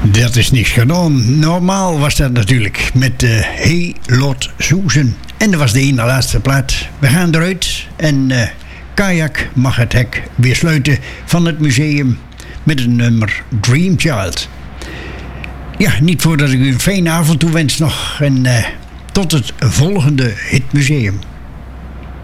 Dat is niks gedaan. Normaal was dat natuurlijk met Hey Lord Susan. En dat was de ene laatste plaat. We gaan eruit en Kajak mag het hek weer sluiten van het museum met het nummer Dream Child. Ja, niet voordat ik u een fijne avond toewens nog. En tot het volgende Hitmuseum.